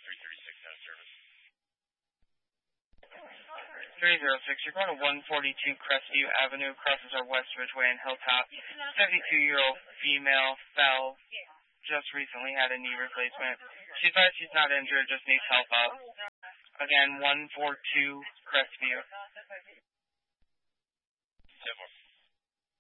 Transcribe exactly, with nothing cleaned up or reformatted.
three thirty-six out of service. three zero six, you're going to one forty-two Crestview Avenue, crosses our West Ridgeway and Hilltop. seventy-two-year-old female fell, just recently had a knee replacement. She says she's not injured, just needs help up. Again, one forty-two Crestview. seven